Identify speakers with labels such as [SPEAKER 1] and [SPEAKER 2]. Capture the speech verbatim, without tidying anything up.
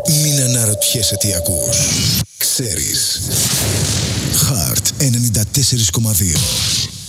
[SPEAKER 1] Μην αναρωτιέσαι τι ακούς. Ξέρεις. Heart ενενήντα τέσσερα κόμμα δύο.